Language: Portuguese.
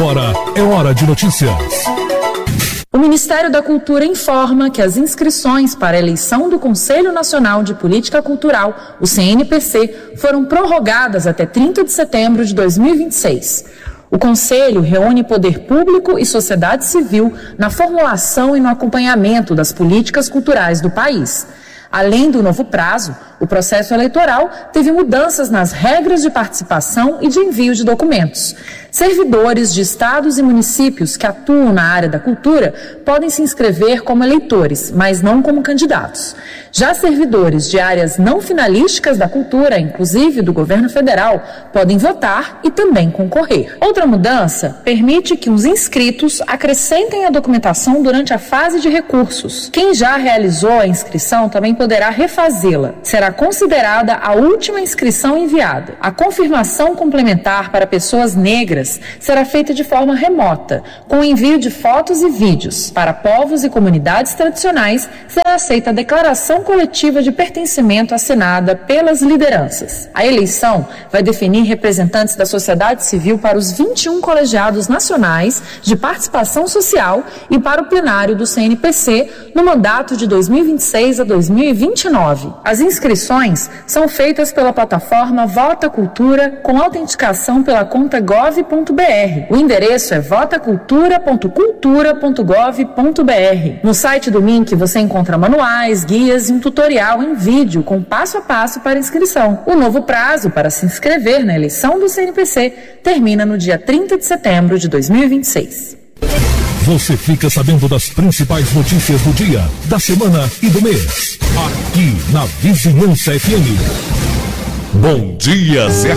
Agora é hora de notícias. O Ministério da Cultura informa que as inscrições para a eleição do Conselho Nacional de Política Cultural, o CNPC, foram prorrogadas até 30 de setembro de 2026. O Conselho reúne poder público e sociedade civil na formulação e no acompanhamento das políticas culturais do país. Além do novo prazo, o processo eleitoral teve mudanças nas regras de participação e de envio de documentos. Servidores de estados e municípios que atuam na área da cultura podem se inscrever como eleitores, mas não como candidatos. Já servidores de áreas não finalísticas da cultura, inclusive do governo federal, podem votar e também concorrer. Outra mudança permite que os inscritos acrescentem a documentação durante a fase de recursos. Quem já realizou a inscrição também poderá refazê-la. Será considerada a última inscrição enviada. A confirmação complementar para pessoas negras será feita de forma remota, com o envio de fotos e vídeos. Para povos e comunidades tradicionais, será aceita a declaração coletiva de pertencimento assinada pelas lideranças. A eleição vai definir representantes da sociedade civil para os 21 colegiados nacionais de participação social e para o plenário do CNPC no mandato de 2026 a 2029. As inscrições são feitas pela plataforma Vota Cultura com autenticação pela conta gov.br. O endereço é votacultura.cultura.gov.br. No site do MINC você encontra manuais, guias e um tutorial em vídeo com passo a passo para inscrição. O novo prazo para se inscrever na eleição do CNPC termina no dia 30 de setembro de 2026. Você fica sabendo das principais notícias do dia, da semana e do mês. Aqui na Vizinhança FM. Bom dia, Zé.